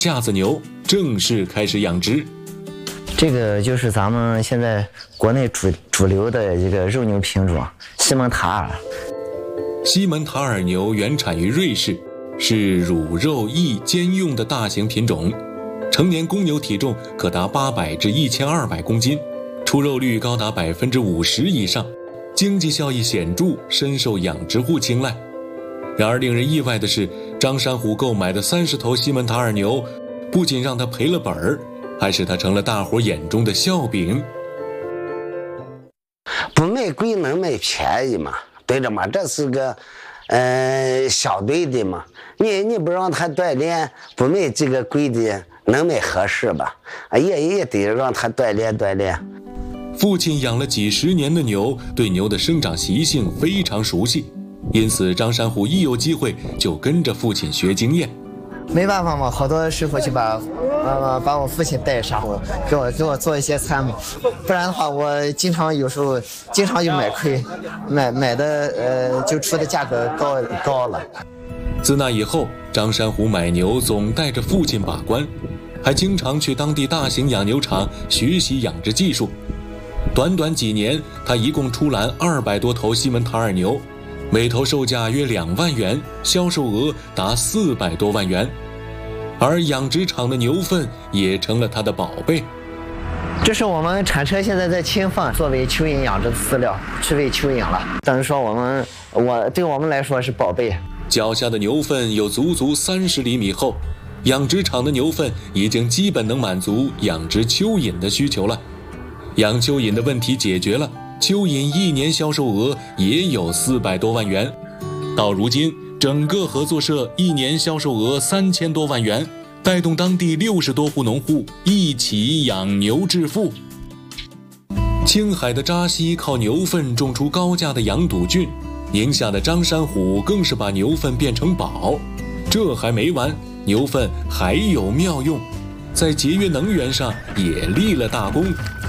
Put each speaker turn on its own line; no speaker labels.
架子牛正式开始养殖。
这个就是咱们现在国内主流的一个肉牛品种西门塔尔。
西门塔尔牛原产于瑞士，是乳肉翼兼用的大型品种，成年公牛体重可达800至1200公斤，出肉率高达50%以上，经济效益显著，深受养殖户青睐。然而令人意外的是，张山虎购买的30头西门塔尔牛，不仅让他赔了本儿，还使他成了大伙眼中的笑柄。
不卖贵能卖便宜嘛，对着嘛，这是个相对的嘛。你不让他锻炼，不卖这个贵的，能卖合适吧？也得让他锻炼锻炼。
父亲养了几十年的牛，对牛的生长习性非常熟悉，因此张山虎一有机会就跟着父亲学经验。
没办法嘛，好多师傅就把我父亲带上，给我做一些参谋，不然的话我有时候经常就买亏，买的就出的价格高了。
自那以后，张山虎买牛总带着父亲把关，还经常去当地大型养牛场学习养殖技术。短短几年，他一共出栏200多头西门塔尔牛，每头售价约2万元，销售额达400多万元。而养殖场的牛粪也成了他的宝贝。
这是我们产车现在在清放，作为蚯蚓养殖的饲料，去喂蚯蚓了。等于说对我们来说是宝贝。
脚下的牛粪有足足30厘米厚，养殖场的牛粪已经基本能满足养殖蚯蚓的需求了。养蚯蚓的问题解决了，蚯蚓一年销售额也有400多万元。到如今，整个合作社一年销售额3000多万元，带动当地60多户农户一起养牛致富。青海的扎西靠牛粪种出高价的羊肚菌，宁夏的张山虎更是把牛粪变成宝。这还没完，牛粪还有妙用，在节约能源上也立了大功。